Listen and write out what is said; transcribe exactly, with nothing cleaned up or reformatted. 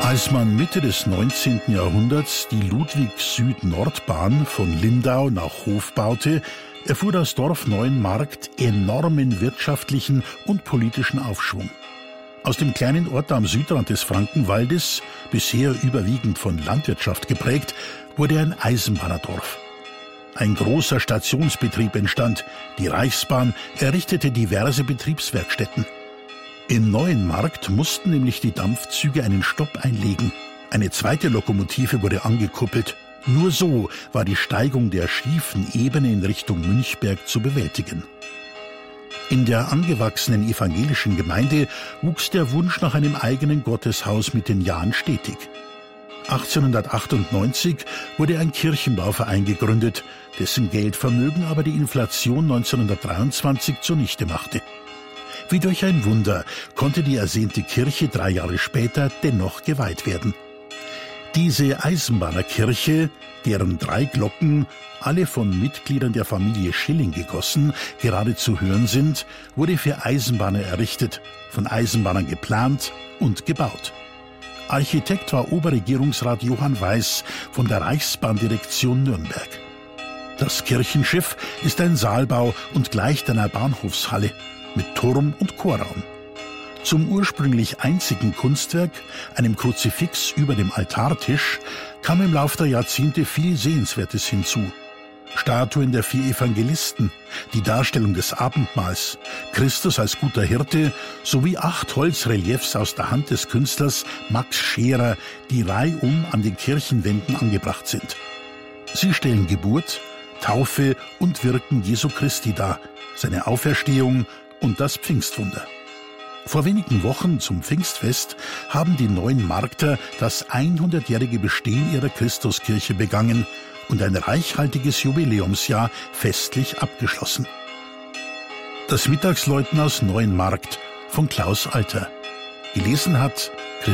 Als man Mitte des neunzehnten Jahrhunderts die Ludwig-Süd-Nord-Bahn von Lindau nach Hof baute, erfuhr das Dorf Neuenmarkt enormen wirtschaftlichen und politischen Aufschwung. Aus dem kleinen Ort am Südrand des Frankenwaldes, bisher überwiegend von Landwirtschaft geprägt, wurde ein Eisenbahndorf. Ein großer Stationsbetrieb entstand. Die Reichsbahn errichtete diverse Betriebswerkstätten. In Neuenmarkt mussten nämlich die Dampfzüge einen Stopp einlegen. Eine zweite Lokomotive wurde angekuppelt. Nur so war die Steigung der schiefen Ebene in Richtung Münchberg zu bewältigen. In der angewachsenen evangelischen Gemeinde wuchs der Wunsch nach einem eigenen Gotteshaus mit den Jahren stetig. achtzehnhundertachtundneunzig wurde ein Kirchenbauverein gegründet, dessen Geldvermögen aber die Inflation neunzehnhundertdreiundzwanzig zunichte machte. Wie durch ein Wunder konnte die ersehnte Kirche drei Jahre später dennoch geweiht werden. Diese Eisenbahnerkirche, deren drei Glocken, alle von Mitgliedern der Familie Schilling gegossen, gerade zu hören sind, wurde für Eisenbahner errichtet, von Eisenbahnern geplant und gebaut. Architekt war Oberregierungsrat Johann Weiß von der Reichsbahndirektion Nürnberg. Das Kirchenschiff ist ein Saalbau und gleicht einer Bahnhofshalle mit Turm und Chorraum. Zum ursprünglich einzigen Kunstwerk, einem Kruzifix über dem Altartisch, kam im Lauf der Jahrzehnte viel Sehenswertes hinzu. Statuen der vier Evangelisten, die Darstellung des Abendmahls, Christus als guter Hirte sowie acht Holzreliefs aus der Hand des Künstlers Max Scherer, die reihum an den Kirchenwänden angebracht sind. Sie stellen Geburt, Taufe und Wirken Jesu Christi dar, seine Auferstehung und das Pfingstwunder. Vor wenigen Wochen zum Pfingstfest haben die Neuenmarkter das hundertjährige Bestehen ihrer Christuskirche begangen und ein reichhaltiges Jubiläumsjahr festlich abgeschlossen. Das Mittagsläuten aus Neuenmarkt von Klaus Alter. Gelesen hat